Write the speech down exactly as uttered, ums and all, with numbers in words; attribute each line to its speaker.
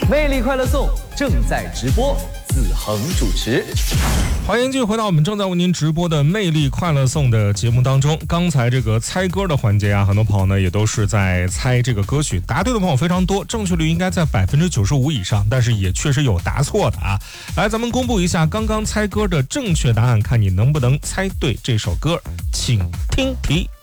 Speaker 1: 魅力快乐颂正在直播，子恒主持。
Speaker 2: 欢迎继续回到我们正在为您直播的魅力快乐颂的节目当中。刚才这个猜歌的环节啊，很多朋友呢也都是在猜这个歌曲，答对的朋友非常多，正确率应该在百分之九十五以上，但是也确实有答错的啊。来，咱们公布一下刚刚猜歌的正确答案，看你能不能猜对这首歌，请听题。